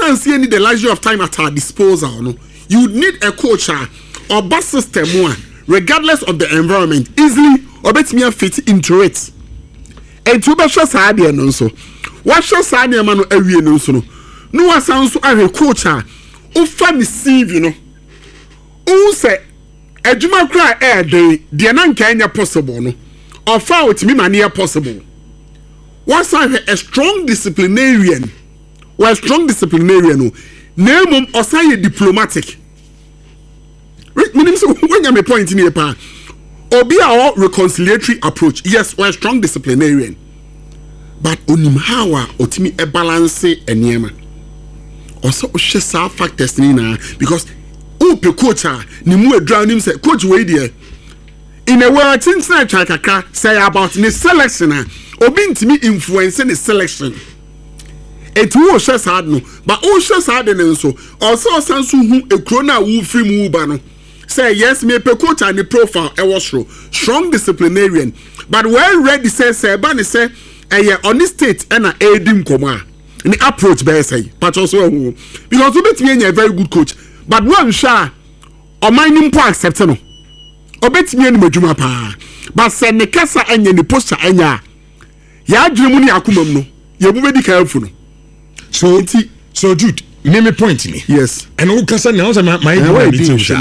sense you need the luxury of time at our disposal. No, you need a coach or bus system one, regardless of the environment, easily or bet me fit into it. And to be sure, Sadia no so. What shall Sadia man every no so? No one sounds so a coach who fan receive, you know. Who say a Juma cry air day, the Kenya possible, no, or far with me mania possible. One side a strong disciplinarian, or a strong disciplinarian, name or say diplomatic. Meaning, so when you point in here, or be our reconciliatory approach. Yes, we're a strong disciplinarian, but onim hawa otimi a balance and yema. Also, share factors nina because pe coach ni mu adra nim say coach we there in a way things na try kakra say about the selection obi ntimi influence the selection it wo share sad no but wo share sad ne so also sanso hu ekro na wo free mu ba no say yes me pe coach and the profile e was strong disciplinarian but when ready say ba ne say on this state and edim koma the approach be say but also because we betimi a very good coach. But one share or mining po accept no. Obetimi eni madwuma pa. But se ne kasa anya ni poster anya. Ya adwemu ni akomam no. Ye bu bedi careful no. So Jude, me point ni. Yes. And who kasa na o say my meeting sha.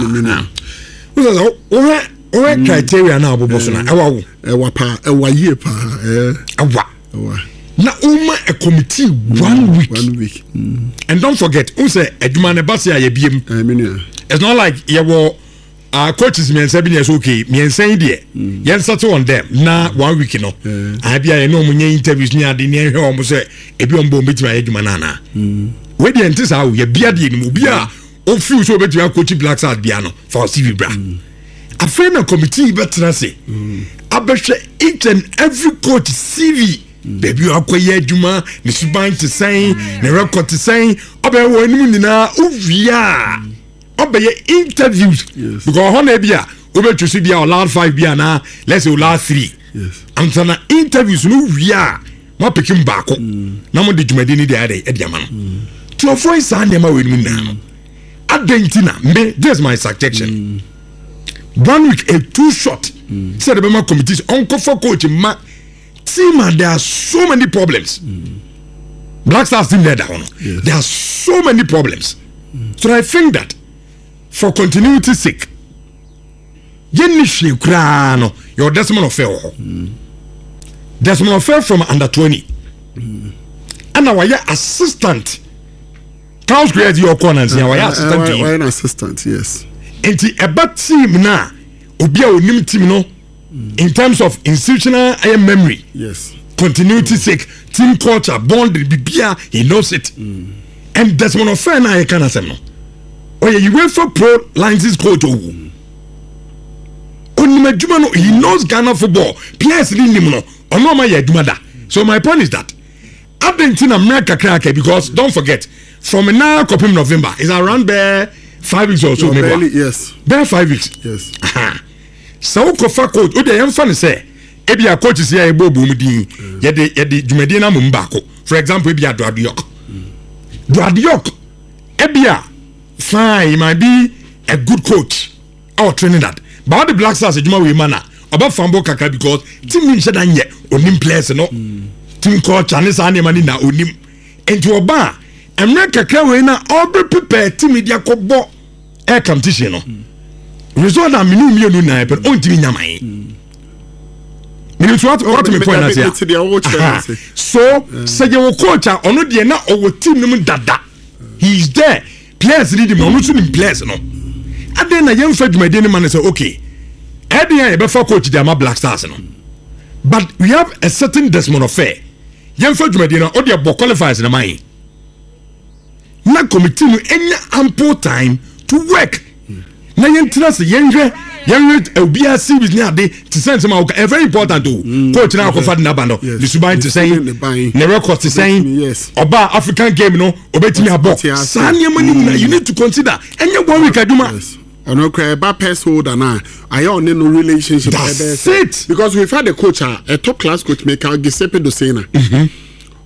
O criteria na obobo so na. Ewa pa, ewa ye pa. Ewa. Na uma a committee 1 week. 1 week. And don't forget, who say adwuma ne basi aye biem. It's not like you were coaches me and 7 years okay. Me and saying there. You settle on them. Na 1 week no. I be I know munye interviews ni ade ni ehwe omo say ebi ombo metima adwuma na na. We dey ntisa how ye bia de ni bia o feel so betima coach Black Stars bia no for CV bra. A friend of committee betra say. Abehwe each and every coach CV. Baby akoye adwuma ne suban te sen ne record te sen obe wo anim nyina ovia obe interviews because hona bia obe twese bia last 5 bia na let's say last 3 yes am sana interviews no wia ma pikim baako na mo de dwumade ni de ade ama no to voice and ma we anim na adentina me this my suggestion 1 week a too short said the member committees onko for coach ma team and there are so many problems. Black Stars team there down. Yes. There are so many problems. So I think that for continuity's sake, Yenishi Krano, your Desmond Affair. Desmond Affair from under 20. And our assistant. Carlos created your corners. Our assistant, yes. And the about team now, Obia Unim team no. In terms of institutional memory, yes, continuity sake, team culture, bond, bibia, he knows it. And that's one of fair na I can say no. Oh yeah, you went for pro lines coach oh. Onimajuma he knows Ghana football. Players ni no. Ono ma yaduma da. So my point is that Argentina America crack because don't forget from now to November is around there 5 weeks or so maybe. Barely, yes. There 5 weeks. Yes. So kofa coach o de yemfa say e bia coach se ya ebobu mudin ye de dwumade na mum baako for example e bia Duadiok e bia fine he might be a good coach or Trinidad but the Black Stars adwuma we mana oba fambo kaka because team ni nhyeda nye onim players no team coach ane sa ne mani na onim enti oba emre kaka we na obe prepare team dia kobo air competition no result na minu mienu na but on timi nyamai minu so what me point na say so say your coach ono de na owo team nim dada he is there players need him ono so nim players no ade na yemfa dwumade ni man say okay ade ya be for coach de ma Black Stars no but we have a certain Desmond Affair yemfa dwumade na o de bo qualifiers na man na committee no enya ample time to work na yentina se yenhwe obia series ni ade to send some a very important coach na akofa na bando the suban to say ne record to say oba African game no obetimi abo sanye mani na you need to consider enye 1 week aduma ono kra ba pass holder na I on no relationship that's it because we've had a coach a top class coach make Giuseppe Dosena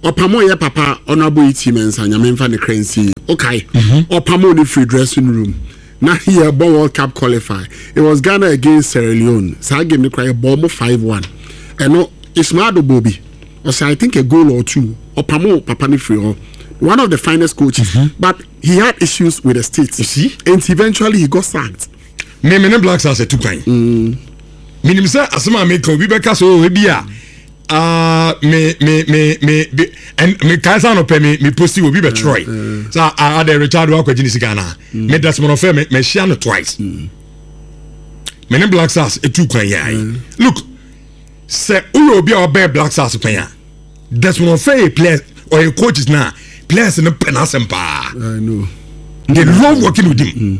Opamo ye papa honorable team and Sanyamenfa the currency. Okay. Opamo the free dressing room. Now here World Cup qualify. It was Ghana against Sierra Leone. So I gave me cry bomb 5-1. And no Ismail Bobby. Or say I think a goal or two. Opamo papa ni free. One of the finest coaches. But he had issues with the states. You see? And eventually he got sacked. Me Black Stars at 2 kind. Minim say asema me ko bi beka so we bia me and me kansa no pe me posti obi be Troy so I the Richard wa kwagini sika na me Desmond of me share no twice me Black Stars e 2 kwan ya look say uyo obi a be Black Stars kwan ya Desmond of players or a coaches na players no penasempa I know they love working with him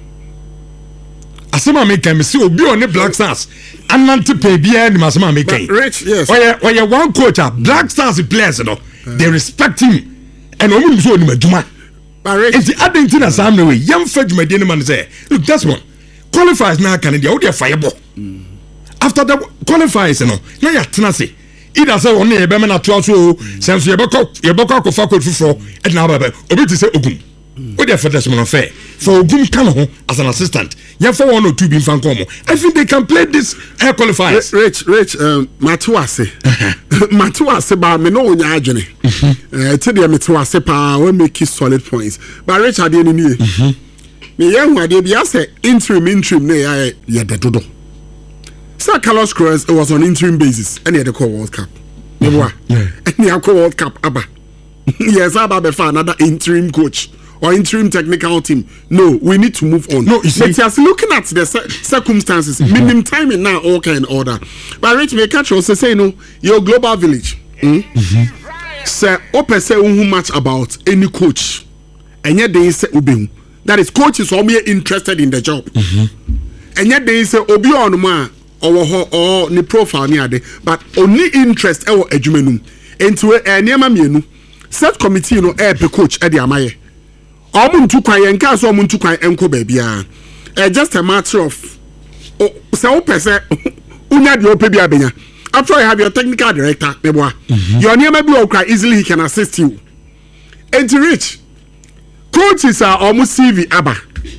asema me kan me see obi on the Black Stars anante pay bia ni asema me kan Rich yes oye one coach Black Stars players no they respect him and omu so ni maduma but Rich it's identity as am way yam fa djuma de ni man say look that's one qualifiers na kan dia wo dey fireball after the qualifiers no na ya tena say either say one e be me na to so sense ye beko akofa ko fufuro e na baba obi ti say ogun what they for Desmond fair for Ogum Kano as an assistant. Yeah, for 1 or 2 being fancomo. I think they can play this air qualifiers. Rich, Matuase, Matuase, but me no nya agene. Tell them Matuase pa we make it solid points. But Rich I didn't need. Me young wa dey be say interim na ya de dodo. Sir Carlos Cruz it was on interim basis and he had the call World Cup. Never. And he had call World Cup aba. Yes, Abba be for another interim coach. Or interim technical team. No, we need to move on. No, you see, but just looking at the circumstances, minimum timing now, all kind of order. But Rich, me catch also say no, your global village. Say, open say who much about any coach, and yet they say ubing. That is, coach is only interested in the job, and yet they say obi on ma or ni profile ni ade, but only interest our edumenum into a near mienu. Set committee no pe coach Eddie Amaye. Omuntu kwan yenka so omuntu kwan enko baabia just a matter of say opese unya de ope bia benya after you have your technical director meboa your name be okra easily he can assist you and Rich coaches are almost CV aba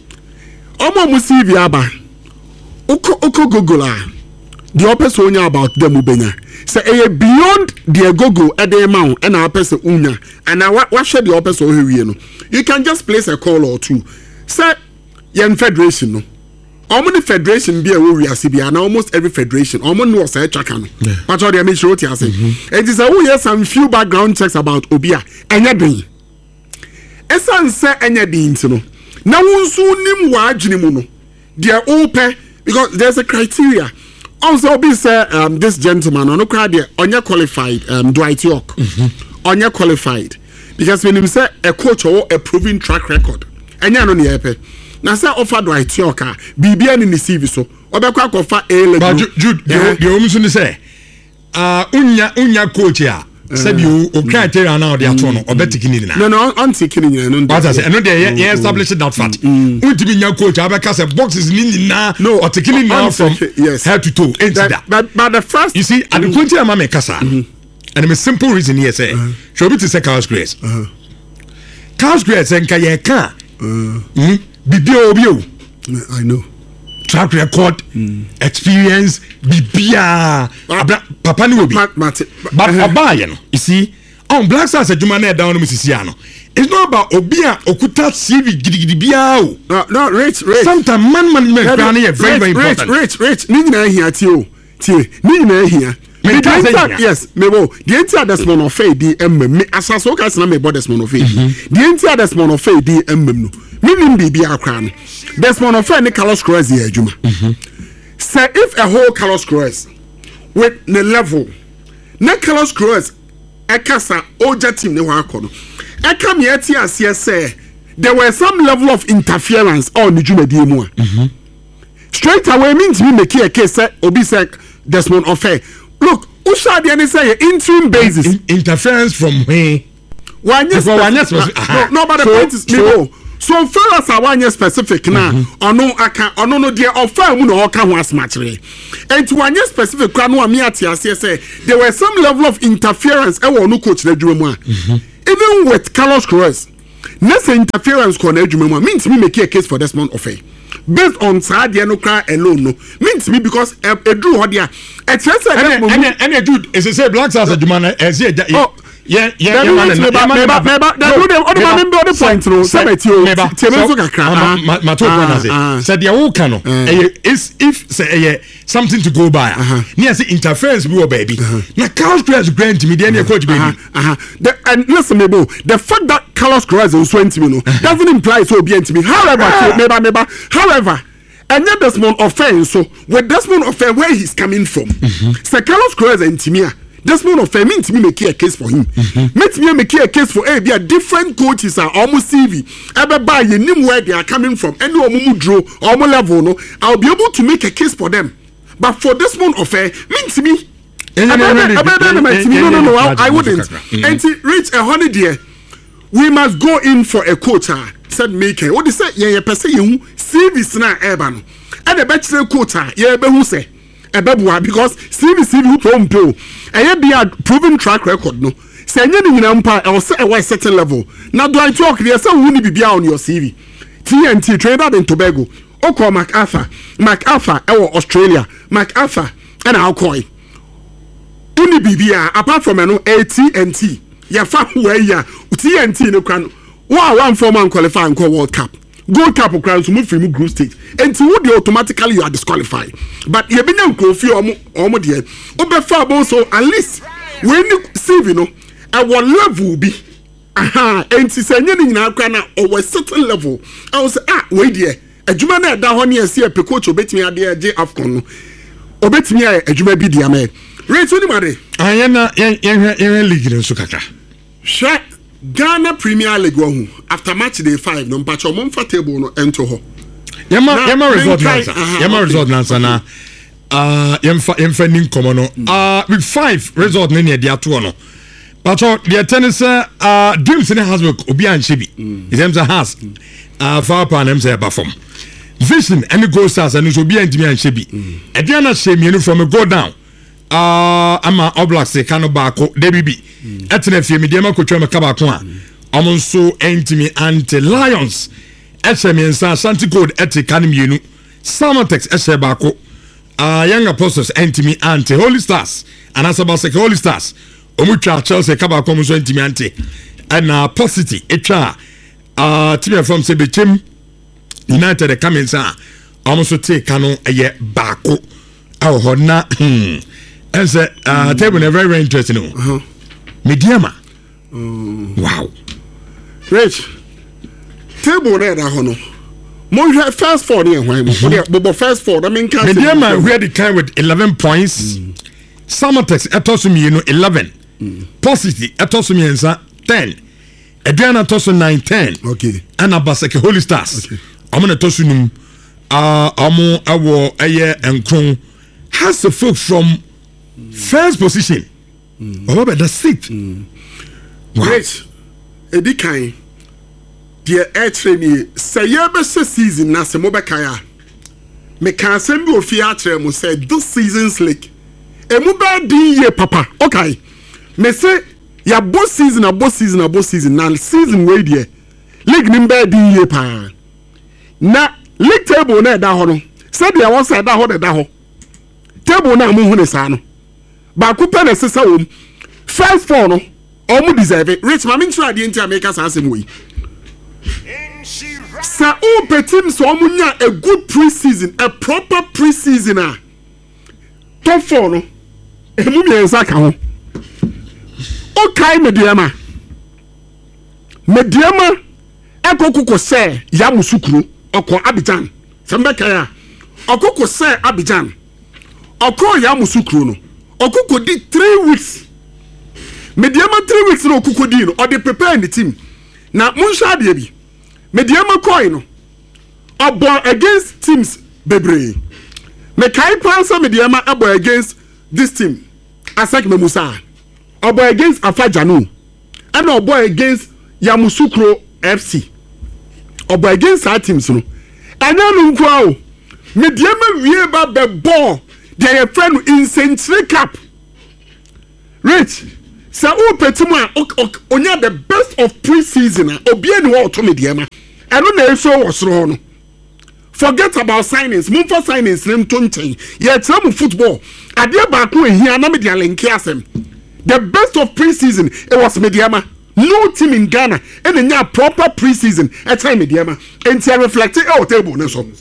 uko Google the opese onya about them benya say beyond the Google e dey ma wo na opese unya and what share the opese o hewie no. You can just place a call or two. Say, young federation no. Almost federation be a warrior CBA and almost every federation. Almost no say chakano. But all the make sure what you say. It is a who has some few background checks about Obia. Anything. Esan say anything no. Now unsu nim wajini muno. They are open because there's a criteria. Also Obi say this gentleman no crowd onya qualified Dwight York. Onya qualified. Because when him say a coach or a proven track record, and you know the epe. Now say offer Dwight York, BBN in the CV so. Obekwa offer A level. But Jude, the woman say, unya coach here. Said you okay tell now they are torn or better killing. No, I'm taking it. But I say, I know they established that fact. Ultimate young coach, Abeka said boxes in now, no, or taking now from head to toe. But the first, you see, at the point I'm a casa. And a simple reason here say, show me to say Carlos Grace. Carlos Grace and Kayaka. Bibio. I know. Track record, experience, Bibia. Papa no be. But Obayan, you see, on Black Stars at Jumane down Mississippi. It's not about Obia Okuta CV Gidibiao. No, Rich. Sometimes man very important. Rich. Nina here, Tio. Nina here. Yes, mebo. The entire Desmond of Faye DM me asaso ka sena mebo Desmond of Faye. The entire Desmond of Faye DM no. Meaning bibi akran. Desmond of Faye ne Carlos Cruz here adwuma. Say if a whole Carlos Cruz with the level na Carlos Cruz ekasa oja team ne ho akono. Eka me ati ase say there were some level of interference on the dwumadi mu a. Straight away means me make a case say obi say Desmond of Faye. Look, Usha Diani say interim basis. Interference from where? No, but the point is, so far as awanye specific na ono no de offer mu no oka ho asmachire enti wanye specific kwa no ami atiase say there were some level of interference e wo no coach na adwuma mu a even with Carlos Queiroz next interference ko na adwuma mu a means me make a case for Desmond Ofei based on Sadia no cry alone no means me because Edu Hodia and Edu is say Black Stars adwuma na yeah point no said the whole canon is if say something to go by near say interference be baby na Carlos Queiroz grant me the coach baby and listen me the fact that Carlos Queiroz is 20 me no doesn't imply so be me however and yet Desmond Ofei so with Desmond Ofei where he's coming from say Carlos Queiroz and Timia Desmond Ofei means me make a case for him. Make me make a case for be a different coaches are almost CV. Ever buy you name where they are coming from. Any omu draw omu level no. I'll be able to make a case for them. But for Desmond Ofei means me. No, I wouldn't. And to reach 100 year, we must go in for a coach. Said make what they say. Yeah, person you CV sna urban. And the bachelor coach. Yeah, be who say. Because CV who pompo and be a proven track record no say any nyinampa I was a certain level now do I talk there say who need be on your CV TNT Trinidad and Tobago Oko MacArthur Australia MacArthur and how call uni bibia apart from AT&T ya fa where ya TNT no kan one former qualify and call World Cup Gold Cup crowns move from group stage until would automatically you are disqualified. But you been on coffee or more dear. Obefa so at least when you see you know at what level be and to say anything now can over a certain level. I was wait dear a Jumana that one year see a coach obey me at the J Afcon obey me a Juma be the Amed. Rate anybody. I am not league in Sukaka. Shut Ghana Premier League after match day 5 no mpacho momfa table no ento ho yema result nansa na yemfa nin komo no with 5 result ne ne dia to no pacho the tennis dreams in Hasbrook obi anche bi them say has far pan them say perform vision and go stars and obi antimi anche bi e dia na she mienu from a go down ama Oblak se kano baako debibi etena fie me dem akotwa me kabako a omonso entimi anti Lions HMNsa Ashanti Gold etika ne mienu Samatex ehye baako Young Apostles entimi anti Holy Stars anasaba se Holy Stars omutwa Chelsea kabako omonso entimi anti na Posity etwa team from Sebechem United Kamensa omonso te kano eye baako awo na and say table very, very interesting. Mediama. Wow. Rich. Table there that hono. Mo first 4 there when but first 4 I mean Mediama we had the kind with 11 points. Samatex etosumi 11. Posity etosumi 10. Adriana tosu 9-10. Okay. And Abaseke Holy Stars. Okay. Amona tosu num amo awo eye enkron has the folk from first position. About the 6th. Wow. Great. Edikan. The air training say yebese season na se mobekaya. Me kan sem bi ofia kire mo say this season's league. E mu ba din ye papa. Okay. Me say ya both season na season wey there. League nim ba din ye pa. Na league table na da ho no. Say dia won say da ho da ho. Table na mu hu ne sa no. Ba ku pe na sesa wom. First 4 no. Omu deserve it. Rich mama ntra de ntia make us asem we. Sa o petim so omu nya a good pre-season, a proper pre-season a. Top 4 no. Emu mi ensa ka ho. Okay Mediama. Mediama ekoko se ya musukuru okọ Abidjan. Sembe kaya. Okoko se Abidjan. Okọ ya musukuru no. Okoko di 3 weeks. Mediama 3 weeks no okoko di no. O dey prepare the team. Na munsha de bi. Mediama coin no. Obo against teams bebre. Me kai plansa Mediama abo against this team. Asak Memusa. Obo against Afajanu. And obo against Yamusukro FC. obo against our teams no anya no nkwa o mediama wie ba be ball they are friend in Century Cup rich say o petimu a onya the best of pre-season obi ani wo to mediama eno na eso wo soro no forget about signings mum for signings nim to nchen ye tram football ade ba ko ehia na media link asem the best of pre-season it was mediama no team in Ghana and a proper pre-season at time mediama and to reflect it out table no so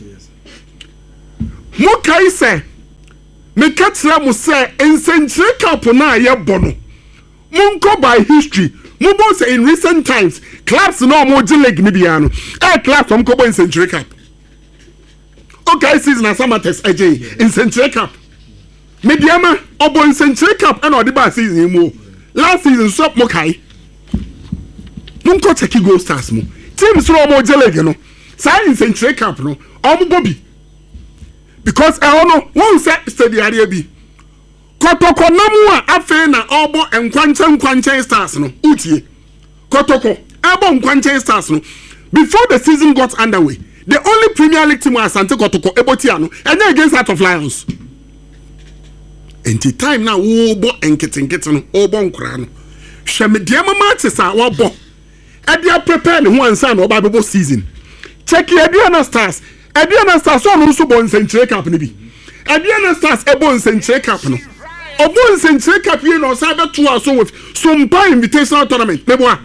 mo kai say me katra mo say in Century Cup na ye bono munko by history mo bo say in recent times clubs no mo league ni bia no clubs from ko in Century Cup okay season as Samatex AJ in Century Cup mediama obo in Century Cup and odi ba season mo last season so mo kai munko take go stars mo teams no mo league no say in Century Cup no omo bobi because no one say study area bi kotoko namu a afi na obo enkwanchen stars no utie kotoko abo enkwanchen stars no before the season got underway the only Premier League team was Asante Kotoko ebotia no enya against Heart of Lions enti time na wo bo enketenkete no obo nkura no hwemediama matches a wo bo e dia prepare ne ho ansa na oba bebo season check Aduana Stars so no so bon Century Cup ni bi Aduana Stars e bon Century Cup no obon Century Cup ye no sa be to aso with some invitational tournament mebo a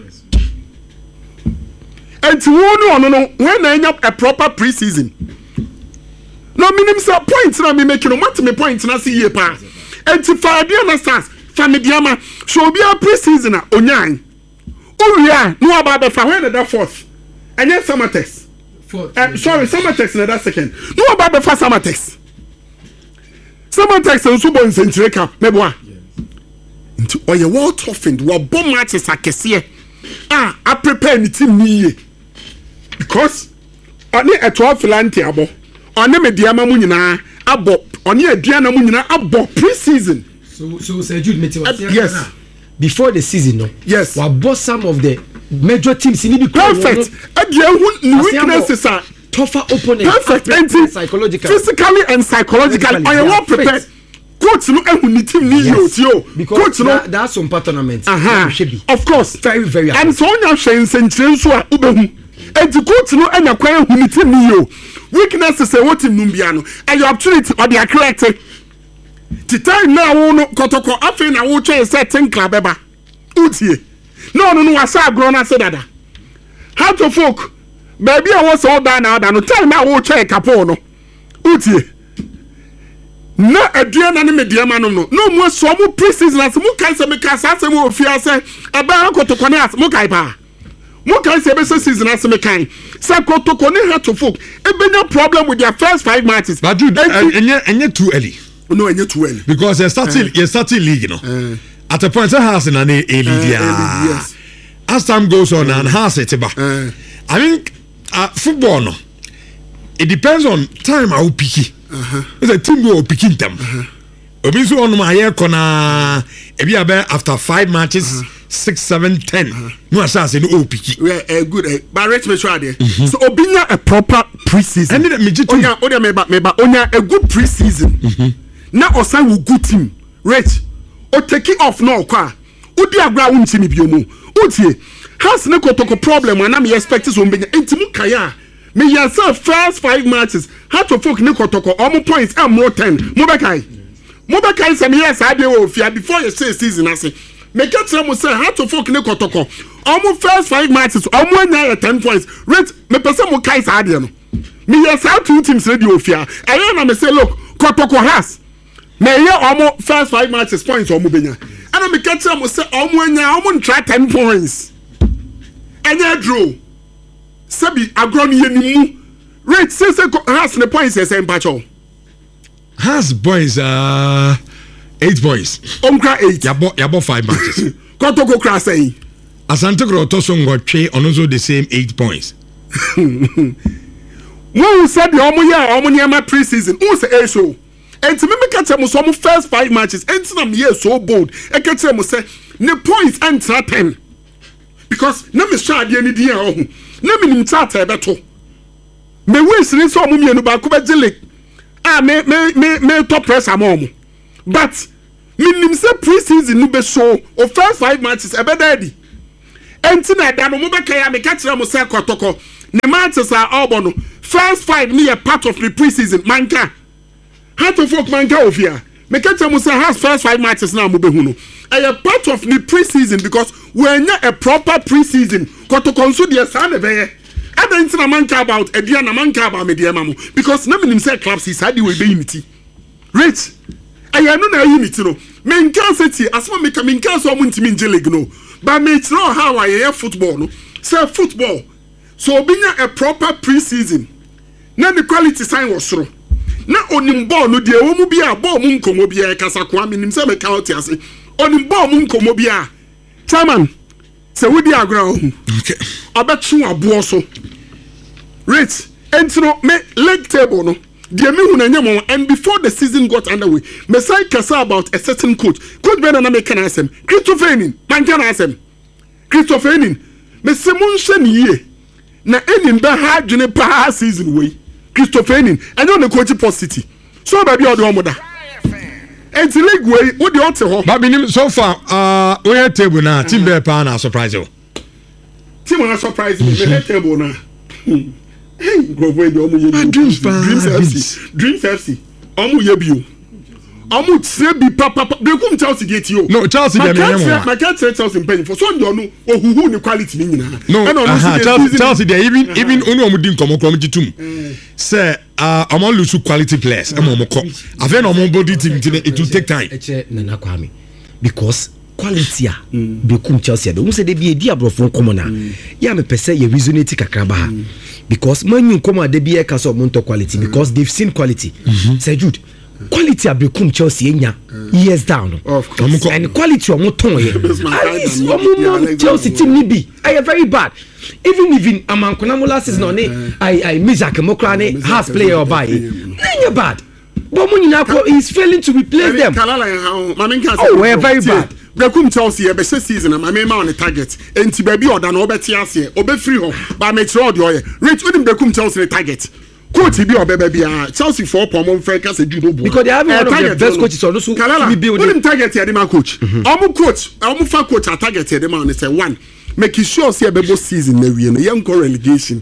enti wo no when na enya a proper pre-season no minimum say point na me make no mat me point na see ye pa enti fa Aduana Stars famediama so be a pre-season a onyan uria no aba be fa when the fourth enya Samatex sorry, Samatex in that second. No about the first Samatex. Samatex and Subo in Century Cup. Meboa. Into or your wall toughened. What bomb matches are Kessie. I prepare the team me. Because on a 12 Lantiabo, on a Mediama Munina, abo, on a Diana Munina, abo pre-season. So Sir Jude yes. Before the season, no? Yes. We bought some of the major teams in the perfect. Weaknesses are tougher opponents. Perfect. Psychologically. Physically and psychologically. I am well prepared. Coach no team ni yo. Coach no that's some tournaments. Of course. Very very. And so on your Century so a ubehu. And the coach no enya kwan hu ni team ni yo. Weaknesses say what team numbiano. And your opportunity or the correct. The time now no Kotoko afi na wo try certain club eba. Utie. No wasa grown as dada. How to folk baby I was all down now no time na wo try kapo no. Utie. Na Aduana ne mediama no mo so mo pre-season as mo kan se me kasa se mo ofia se eba Kotoko ne as mo kai pa. Mo kan se be season as me kan. Se Kotoko ne How to folk ebenya problem with their first 5 matches. But dude, enye too early. No, enye too early. Because you started league no. At a point, has in an A league. Yes. As time goes on, and has it. I think football, no, it depends on time. I will pick it. It's a team will pick them. Obisu on my hair corner. After 5 matches, 6, 7, 10. No assassin. No pick it. Yeah, good. But let's make sure there. So Obinya a proper pre-season. And Onya a good pre-season. Now Osan will good team. Right. O take it off no kwa odi agra wonti ni biomu otie has ne Kotoko problem and me expect so mbenya entimu kaya me yourself first 5 matches how to folk ne Kotoko omo points more 10 mo bekai say me yes ade wo fia before you say season ase me ketra mo say how to folk ne Kotoko omo first 5 matches omo anya 10 points rate me pese mo kai sa ade no me yes how two teams ready wo fia I na me say look Kotoko has me ye omo first 5 matches points omo benya and me catch am say omo anya omo ntra 10 points anya draw sabi agro no ye nimu rate say has the points say mpacho has boys 8 boys omkra 8 yabo 5 matches Kotoko kra say Asante Kotoko so ngotwe onozo the same 8 points who said the omo ye omo niema pre-season who say so. And to me catch them some first 5 matches. And to them here so bold. I catch them say ne points and 10 because na me sha de ni dia ho na me nim chart e beto me wins ni so omo mienu ba ko be gile me top press am omo but minim say pre-season no be so o first 5 matches e be daddy enti na da no mo be kai me ka kire mo say kotoko ne matches are all no first 5 ni a part of the pre-season manka how to folk manka ofia me ka kire mo say has first 5 matches na mo be hu no a part of the pre-season because when a proper pre-season kotoko nso de sa na be I don't think manka about Ediana manka about media mamu because na minim say clubs is hadi we be unity rich I know na unity no men can say asma me can so muntimi nje league no but me know how I football no say football so binya a proper pre-season na the quality sign was through na onim ball no de wo mu bia ball mu nkomo bia kasa ko aminim say me count ase onim ball mu nkomo bia chairman say we di agora okay abetu abo so rich entro me league table no the me hu na nyamo and before the season got underway me say kasa about a certain coach better na me can asem Christopher Enin man can asem Christopher Enin me se mun hye ne ye na Enin ba ha dwene pa season we Christopher Enin enyo ne coach Port City so ba bia o de omoda enti league we wo de ote ho ba binim so far we had table na team be pa na surprise you team na surprise me table na hey grow we do omo ye Dreams FC omo ye bio omo tse bi papa de kum Chelsea get you no Chelsea dem yam my can't say Chelsea pay for so ndo no ohuhu ni quality ni nyina no Chelsea dey even onu omo din komo gitum say omo lose quality players e mo ko afa na omo body team it will take time na kwame because quality be kum Chelsea do say dey be di abrofo komo na ya me pese ye resonate kakraba because man you come dey be e ka so monto quality because they've seen quality say Jude quality abekum Chelsea enya years down and quality omo ton ye omo Chelsea team ni bi I very bad even amankona mo last season on I Mizak Mokrane has player or buy enya bad but mo nyina is failing to replace them we are very bad Bekum Chelsea be season am me ma on target enti ba bi oda na obeti ase obe free ho ba me tro de oye rich wouldn't Bekum Chelsea target coach bi obebe bia Chelsea for pomon free ka se judo bo because they have one of the best coaches on so be building target here ma coach omu fa coach target here ma on say one make sure say be season na wie no yanko relegation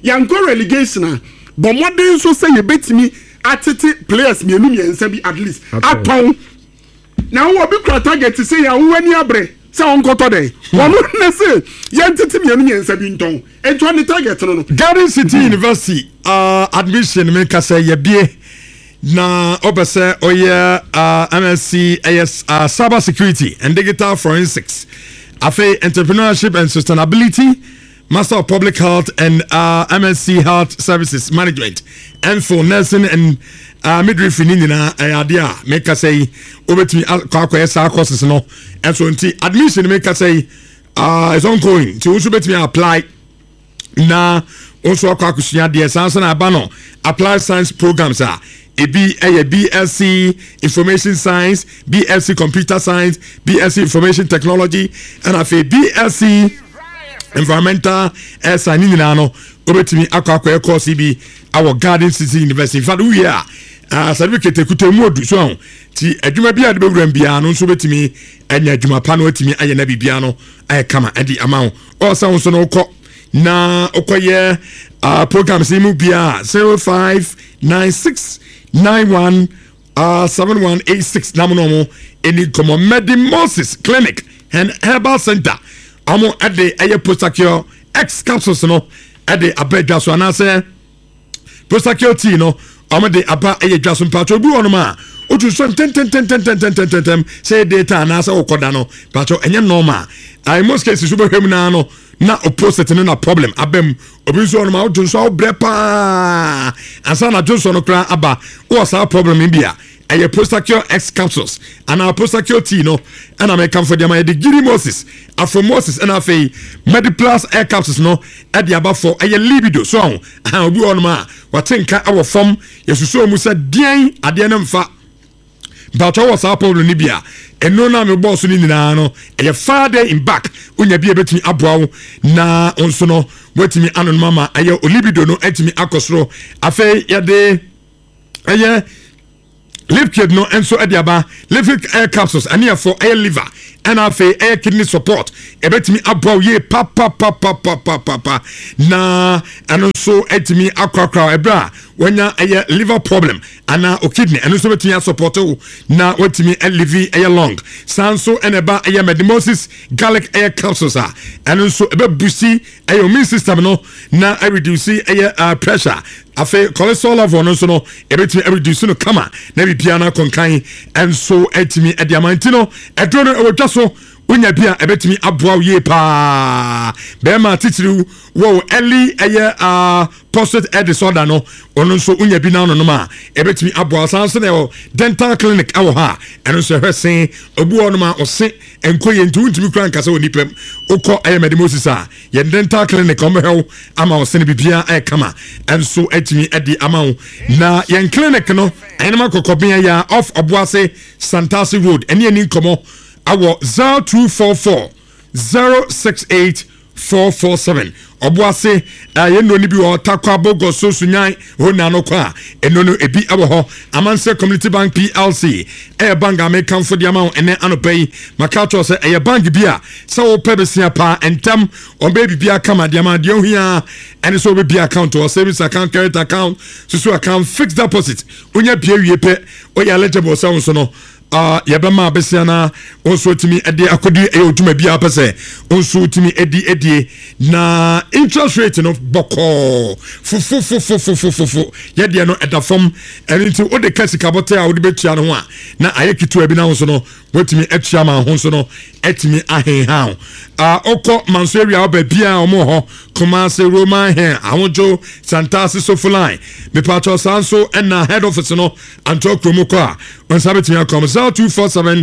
but modern so say you betimi atete players mienu miensa bi at least aton now we be target to say ya wani abre say on koto dey wo na say yentiti mienu miensa bi nton ento ne target no Garden City University admission me ka say ye bie na obese oye MSc cyber security and digital forensics afa entrepreneurship and sustainability Master of Public Health and MSc Health Services Management and for nursing and midwifery nina idea make us say obetumi akwa courses no and so admission make us say is ongoing to also betumi apply na also akwa kusua de sansa na aba no apply science programs ebi BSc Information Science, BSc Computer Science, BSc Information Technology and afa BSc Environmental science nina no obetumi akwa course bi our Garden City University in fact we are certificate kutemu odu so ti adwuma bia de bewuram bia no so betimi anya adwuma pa no atimi aye na bibia no aye kama adi amount o sa so no ukọ na ukoye programs mu bia 0596917186 namono eni komo Medimosis Clinic and Herbal Center amo ade aye postacure X capsules no ade abedwa so anase postacure tea no amo de aba aye dwa so mpacho bi wono ma otu so ten say data na say okoda no mpacho enye normal I most cases super him na no na opposite no na problem abem obi so wono ma otu so brepa ansa na Johnson no kra aba o sa problem bia aye postacure X capsules and our postacure tea no and I make come for them the Giri Moses Afromosis and afa Mediplus air capsules no at the above for aye libido so obi wono ma watenka our form yesuso mu say dean ade na mfa but was our problem nibia ɛno na me boss ni nyinaa no ɛyɛ father in back onya bi ebetumi aboa wo na onso no watumi anon mama ɛyɛ olibido no atumi akosoro afei yɛde ɛyɛ lip kit no enso ediaba liver air capsules aniafo air liver and afei air kidney support ebetimi abow ye papa na eno so etimi akrakra ebra wanya air liver problem ana o kidney eno so betimi support na wetimi liver air lung sanso eneba air medimosis garlic air capsules eno so ebe boost air immune system no na reduce air pressure afei cholesterol level no so no ebetimi reduce no kama na bibia na konkan enso etimi ediamantino edro no ewotwa so unya bia ebetimi aboa ye pa be ma titiri wo early aye prostate head disorder no ono so unya bi na no ma ebetimi aboa sanso na dental clinic awo ha eno so hwesen obu ono ma ose enkoye ntu untimi kran kasa oni pem ukọ aye medimosis ye dental clinic omhew ama ose ne bibia kama enso etimi edi ama na ye clinic no enema kokobia ya off Obuase Santasi Road eni nkomo awo 0244 068 447 Obuase yeno ni bi o takwa bogo so sunyan hona no kwa eno no ebi awo ho Amanse Community Bank PLC bank American for the amount ene anopai makato se bank bia se wo pebesia pa entam on baby bia kama the amount de ohia ene so be account or savings account current account so account fixed deposit onya bia wie pe o ya eligible so no yabama besiana onso timi edi akodi eyotuma bia pese onso timi edi na interest rate no boko fu yede no edafom enti o de kasika bote a o de betua no ho a na ayekitu abi na onso no wetimi atua ma ho onso no etimi ahen ha okọ manso area oba bia omo ho Kumasi Roman here awonjo Santasi Sofuline me pato sanso na head office no anto kromoko a onsabetimi akom 0247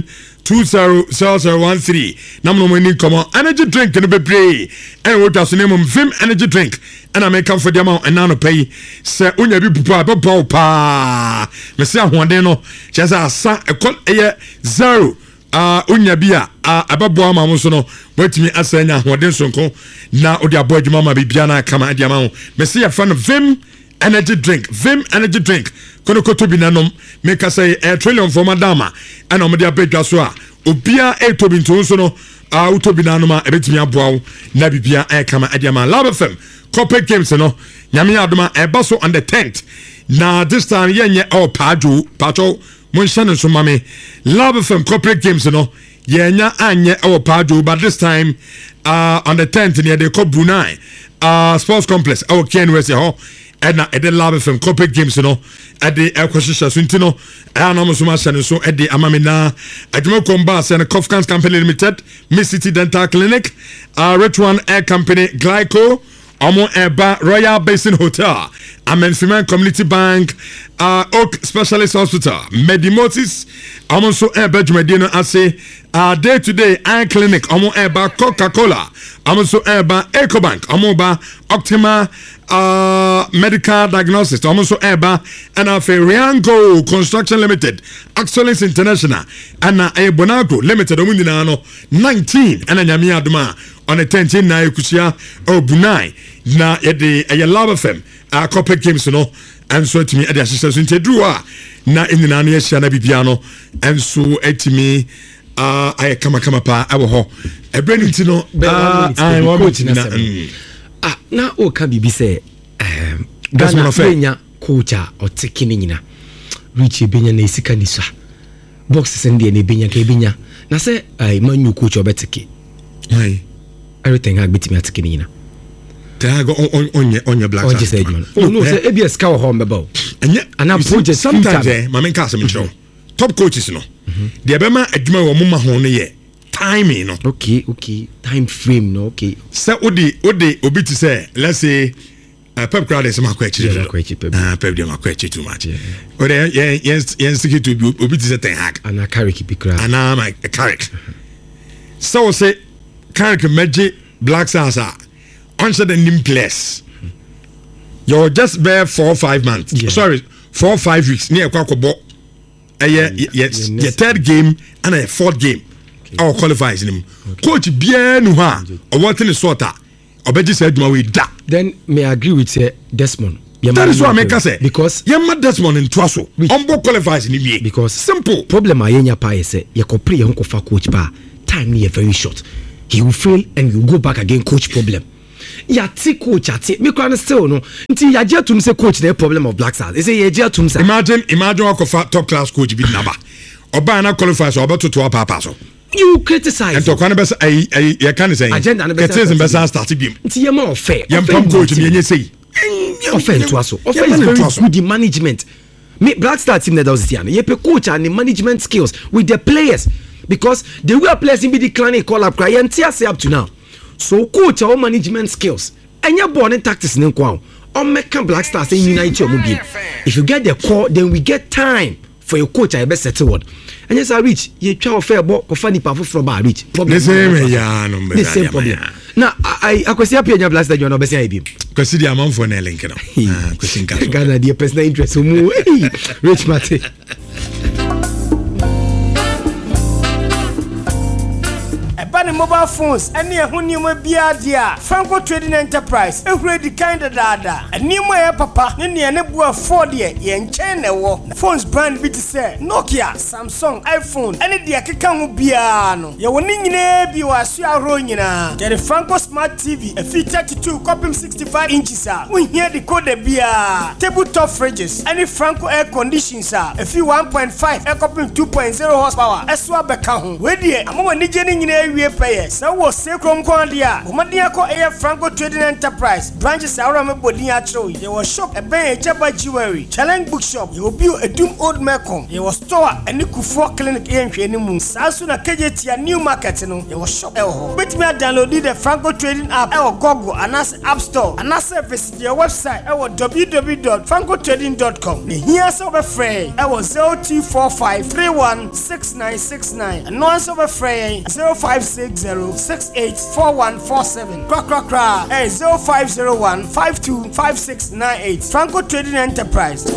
200013 namno mo ni komo energy drink no bebre en wota so name Vim energy drink and I make come for the amount and now pay se unya bi pupa pa me se ahoden no chesa asa e 0 unya bia ababo ama mo so no watimi asanya ahoden sonko na odi abo adwuma ma bibia na kama adi ama ho me se ya fa no Vim energy drink kono koto bi nanom make say a trillion for madama and omde abedwa so a obia etobi nto so no utobi nanom a ebetimi aboa na bibia kama adi ama Lab FM corporate games no nyame adoma ebaso on the 10th na this time yenye pacho monshane so mame Lab FM corporate games no yenya anye pajo but this time on the 10th near the Cup Brunei sports complex Ken West ho na ede Lab FM corporate games no ede ekwashisha so ntino na mo so ma shane so ede amamina adwuma komba se na Kofkans Company Limited Miss City Dental Clinic Red One Air Company Glyco Omo Eba Royal Basin Hotel Amenfiman Community Bank Oak Specialist Hospital Medimosis Omo so Eba Jumadino ase day to day eye clinic Omo Eba Coca-Cola Omo so Eba Ecobank Omo ba Optima medical diagnosis Omo so Eba and Riango Construction Limited Excellence International and Bonago Limited Omo nyina no 19 and nyame adoma on the 10th na ekusia Brunei na yede Lab FM corporate games no enso etimi ede asese so ntedru a na enina na yehia na bibia no enso etimi aye kama pa awo ho ebrani ntino na o ka bibi se Ghana Kenya coacha otekini nyina Richie Benya na isika nisa box sende na Benya ka Benya na se manu coach obeteke everything ha bitimi atekini nyina Tago on your black side. No, say ABS ka ho mbeba. And project sometimes my main cast me show. Top coaches no. The bema adwuma wo mama ho no ye. Timing no. Okay. Time frame no. Okay. Say odi obi to say let's say Pep crowd is makwachi. Pep dem makwachi too much. Or yes stick to obi to say Ten Hag. And Carrick be crowd. And my Carrick. So say Carrick magic black stars answer the name place. You're just there 4 or 5 months. Yeah. Sorry, 4 or 5 weeks. Near Kwakobo. your third game and a fourth game. Our qualifiers him. Coach bien no ha. Or what in the sorta. Or better said my way da. Then may I agree with Desmond. That is what I make say. Because Yamma Desmond in Trasso. Umbo qualifies in the because simple problem I yenya pa say you can play uncle for coach pa time near very short. He will fail and you go back again coach problem. Ya ti coach ati me kwa still no nti ya je tum say coach the problem of Black Stars. They say ya je tum say imagine what top class coach be number. Oba na qualifies or to papa so. You criticize. And to kind of best I can say agenda and best start to be. Nti ya more fair. Yam pump coach me say. Offense to us. Offense is very good in management. Me Black Star team that was here. You pay coach and the management skills with the players because the way players in be declining call up cry and tear say up to now. So coach our management skills and your born tactics in kwao. Or make Black Stars say unite your mobile. If you get the call, then we get time for your coach. I best settle one. And yes, I reach you try fair ball for funny powerful from bar reach. The same problem. Now I could see up your Black Star. You're not best idea. Because the amount for an link. Ghana, dear personal interest. Rich Mate. Bani mobile phones any a hunyuma biadia Franco Trading Enterprise ready kind of dada and new my papa any a nebua 4D yen chain phones brand bit say Nokia Samsung iPhone any dia kekamu biano ya woninine bi wasua ronyina get the Franco Smart TV a fit 32 copy 65 inches we hear the code bia tabletop fridges any Franco air conditions a few 1.5 air copy 2.0 horsepower eswa beka ho we die amwa nigeni nyina pay so was Sacrum Condia, Umadiako Air Franco Trading Enterprise, branches around Bodia Troy. There was shop a bay Jabba Jewelry, Challenge Bookshop, you will build a doom old Macom. There was store and Niku 4 clinic in Moon. Sasuna KJT new market. There was shop. But me download the Franco Trading app, our Google, and as App Store, and as visit your website, our www.francotrading.com. Here's over fray, our 0245 316969, and once over fray 0560684147. Crack. 0501525698. Franco Trading Enterprise.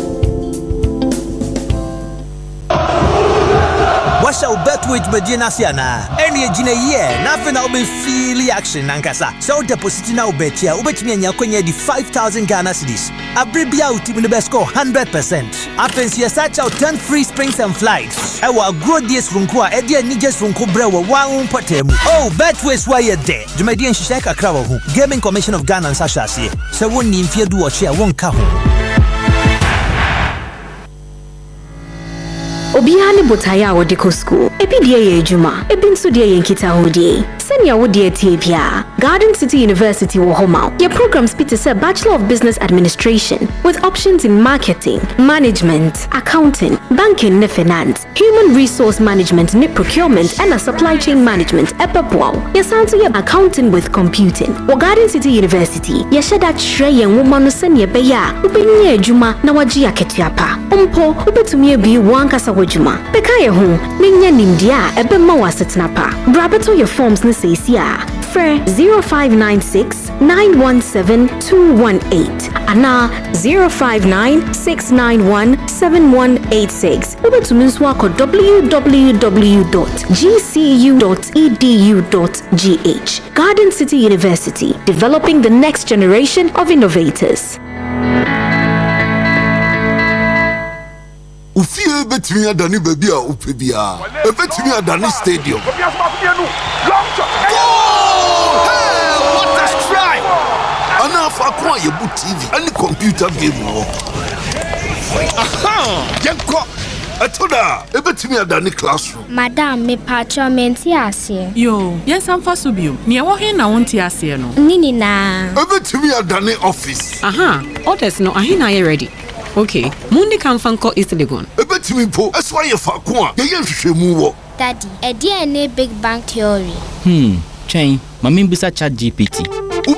What's our bet with Medina Siana? Any Gina year, nothing I'll be feel action Nankasa. So deposit now bet here, ubet me and Yakonya the 5,000 Ghana cedis. A bribia team in the best score 100%. After you search out 10 free springs and flights. I will grow this Runkua, Edia Nijas Runkubra, one potemu. Oh, bet with why you're there. Jumadian Shaka Cravo, Gaming Commission of Ghana and Sasha say. So one in fear do what she won't come. Obiane botaya wo deko school ebidie ye adwuma ebinso de ye nkita hodie senia wo de tiepia Garden City University wo homa your programs be to say Bachelor of Business Administration with options in marketing, management, accounting, banking and finance, human resource management and procurement and supply chain management epepwa yes and to accounting with computing wo Garden City University ye sheda tire ye nwoma no senia be ya ubenya adwuma na waji aketuapa ompo ubetumi bi wankasa wajuma bekaye ho nenya nimdia ebema wasetnapa brabeto your forms ne sesia fre 0596 917 218 ana 059 691 7186 ubetumi nso akọ www.gcu.edu.gh Garden City University, developing the next generation of innovators. Ufie betimi adani baby a upebia ebetimi adani stadium. Hey, what a strike! Ana fa kwa ye bu TV any computer game wo. Aha, yenko atoda ebetimi adani classroom. Madam me patro menti ase. Yo, yen samfa so bio. Ne wo he na wonti ase no. Nini na. Ebetimi adani office. Aha, orders no ahina ye ready. Okay, Mundi can fanko East Legon. Ebetimi po, eswa ye fa ko a, ye hwehwemu wo. Daddy, e dia ne big bang theory. Chain, mami bisa chat GPT.